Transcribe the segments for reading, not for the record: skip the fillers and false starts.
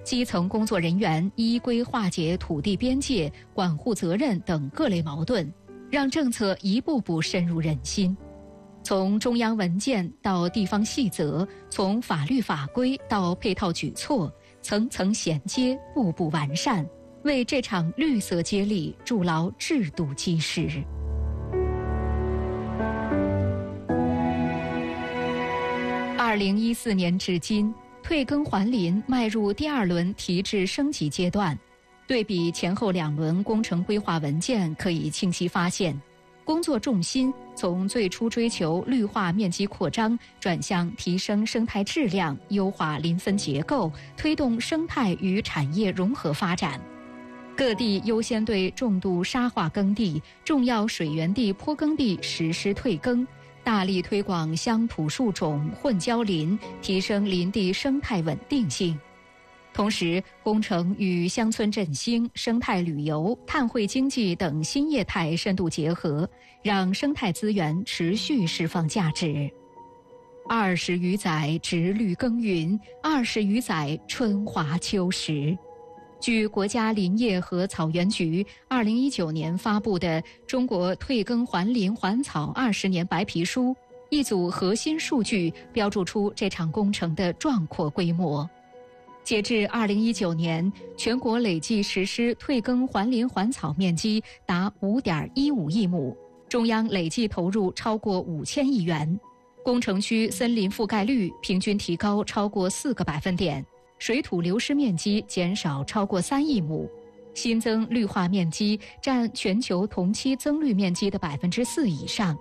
基层工作人员依规化解土地边界、管护责任等各类矛盾，让政策一步步深入人心。从中央文件到地方细则，从法律法规到配套举措，层层衔接，步步完善，为这场绿色接力筑牢制度基石。2014年至今，退耕还林迈入第2轮提质升级阶段。对比前后2轮工程规划文件，可以清晰发现，工作重心从最初追求绿化面积扩张，转向提升生态质量、优化林分结构，推动生态与产业融合发展。各地优先对重度沙化耕地、重要水源地坡耕地实施退耕，大力推广乡土树种混交林，提升林地生态稳定性。同时，工程与乡村振兴、生态旅游、碳汇经济等新业态深度结合，让生态资源持续释放价值。20余载直绿耕耘，20余载春华秋实。据国家林业和草原局2019年发布的《中国退耕还林还草20年白皮书》，一组核心数据标注出这场工程的壮阔规模。截至2019年，全国累计实施退耕还林还草面积达5.15亿亩，中央累计投入超过5000亿元，工程区森林覆盖率平均提高超过4个百分点。水土流失面积减少超过3亿亩，新增绿化面积占全球同期增绿面积的4%以上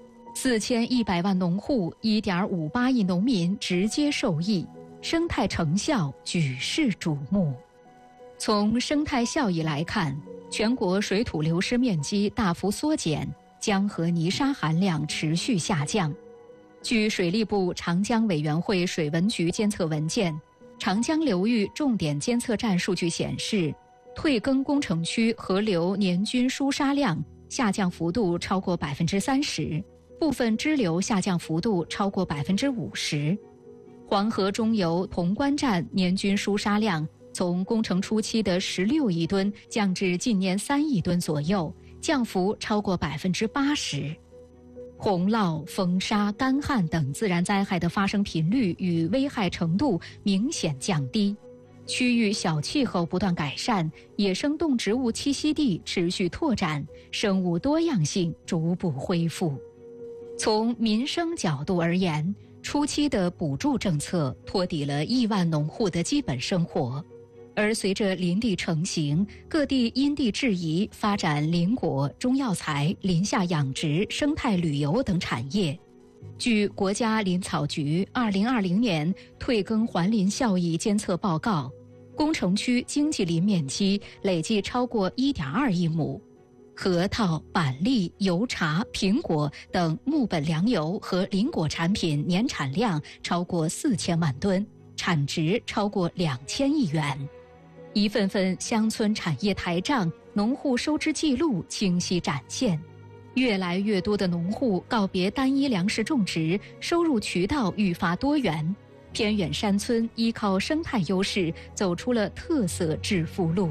，4100万农户、1.58亿农民直接受益，生态成效举世瞩目。从生态效益来看，全国水土流失面积大幅缩减，江河泥沙含量持续下降。据水利部长江委员会水文局监测文件，长江流域重点监测站数据显示，退耕工程区河流年均输沙量下降幅度超过30%，部分支流下降幅度超过50%。黄河中游潼关站年均输沙量从工程初期的16亿吨降至近年3亿吨左右，降幅超过80%。洪涝、风沙、干旱等自然灾害的发生频率与危害程度明显降低，区域小气候不断改善，野生动植物栖息地持续拓展，生物多样性逐步恢复。从民生角度而言，初期的补助政策托底了亿万农户的基本生活。而随着林地成型，各地因地制宜发展林果、中药材、林下养殖、生态旅游等产业。据国家林草局2020年退耕还林效益监测报告，工程区经济林面积累计超过1.2亿亩，核桃、板栗、油茶、苹果等木本粮油和林果产品年产量超过4000万吨，产值超过2000亿元。一份份乡村产业台账、农户收支记录清晰展现，越来越多的农户告别单一粮食种植，收入渠道愈发多元，偏远山村依靠生态优势走出了特色致富路。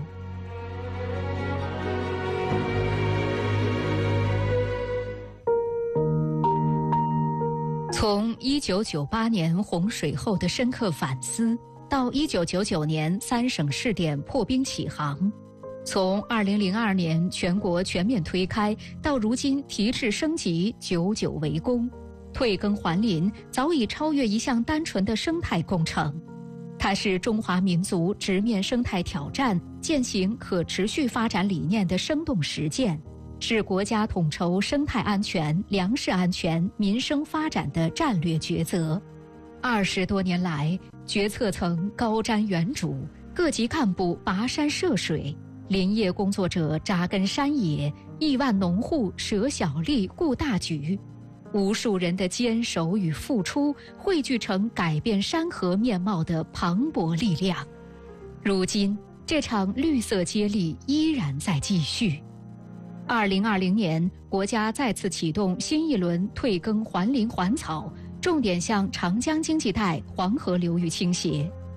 从1998年洪水后的深刻反思，到1999年3省试点破冰起航，从2002年全国全面推开，到如今提质升级，久久为功，退耕还林早已超越一项单纯的生态工程，它是中华民族直面生态挑战、践行可持续发展理念的生动实践，是国家统筹生态安全、粮食安全、民生发展的战略抉择。20多年来，决策层高瞻远瞩，各级干部跋山涉水，林业工作者扎根山野，亿万农户舍小利顾大局，无数人的坚守与付出汇聚成改变山河面貌的磅礴力量。如今，这场绿色接力依然在继续。2020年，国家再次启动新一轮退耕还林还草，重点向长江经济带、黄河流域倾斜。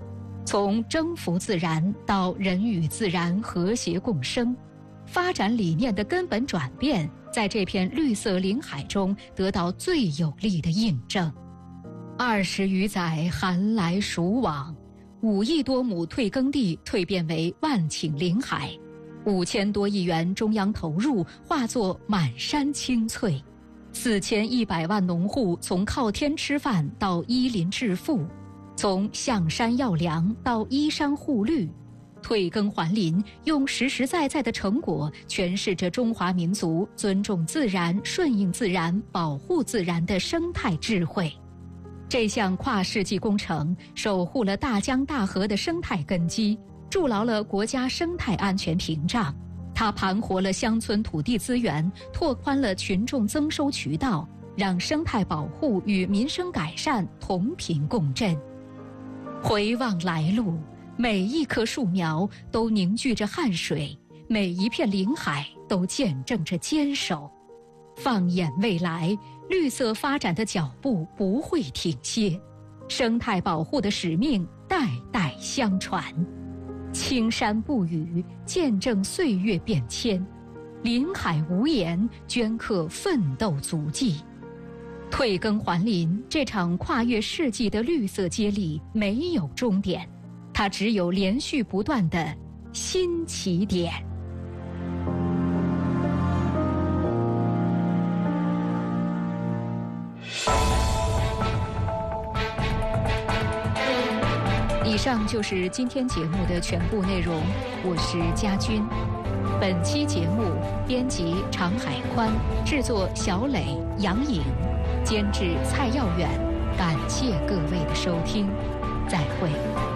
从征服自然到人与自然和谐共生，发展理念的根本转变，在这片绿色林海中得到最有力的印证。20余载寒来暑往，5亿多亩退耕地蜕变为万顷林海，5000多亿元中央投入化作满山青翠，4100万农户从靠天吃饭到依林致富，从向山要粮到依山护绿，退耕还林，用实实在在的成果诠释着中华民族尊重自然、顺应自然、保护自然的生态智慧。这项跨世纪工程守护了大江大河的生态根基，筑牢了国家生态安全屏障。它盘活了乡村土地资源，拓宽了群众增收渠道，让生态保护与民生改善同频共振。回望来路，每一棵树苗都凝聚着汗水，每一片林海都见证着坚守。放眼未来，绿色发展的脚步不会停歇，生态保护的使命代代相传。青山不语，见证岁月变迁；林海无言，镌刻奋斗足迹。退耕还林这场跨越世纪的绿色接力没有终点，它只有连续不断的新起点。以上就是今天节目的全部内容，我是佳君。本期节目编辑常海宽，制作小磊、杨颖，监制蔡耀远。感谢各位的收听，再会。